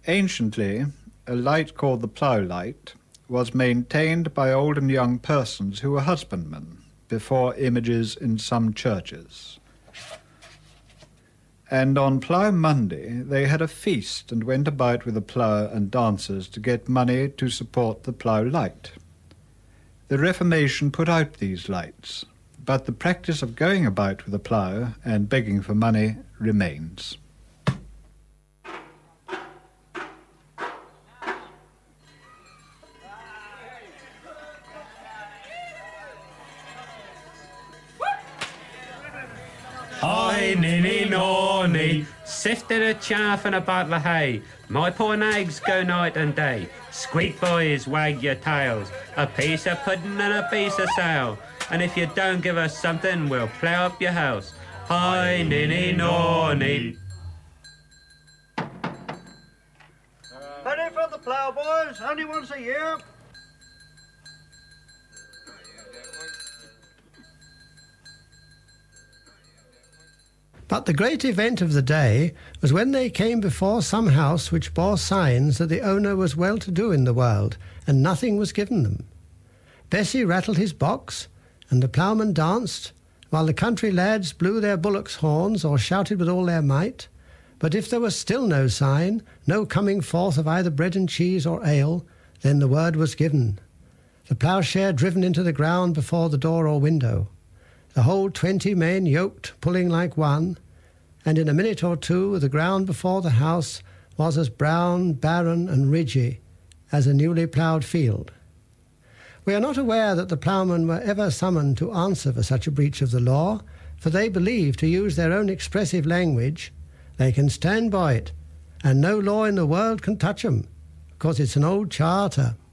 Anciently, a light called the plough light was maintained by old and young persons who were husbandmen before images in some churches. And on Plough Monday they had a feast and went about with a plough and dancers to get money to support the plough light. The Reformation put out these lights, but the practice of going about with a plough and begging for money remains. Hi, ninny, nonny, sifted a chaff and a bottle of hay. My poor nags go night and day. Squeak, boys, wag your tails. A piece of pudding and a piece of sail. And if you don't give us something, we'll plough up your house. Hi, ninny, nonny. Penny for the plough, boys. Only once a year. But the great event of the day was when they came before some house which bore signs that the owner was well-to-do in the world, and nothing was given them. Bessie rattled his box, and the ploughman danced, while the country lads blew their bullocks' horns or shouted with all their might. But if there was still no sign, no coming forth of either bread and cheese or ale, then the word was given. The ploughshare driven into the ground before the door or window. The whole 20 men yoked, pulling like one, and in a minute or two the ground before the house was as brown, barren and ridgy as a newly ploughed field. We are not aware that the ploughmen were ever summoned to answer for such a breach of the law, for they believe, to use their own expressive language, they can stand by it, and no law in the world can touch 'em, because it's an old charter.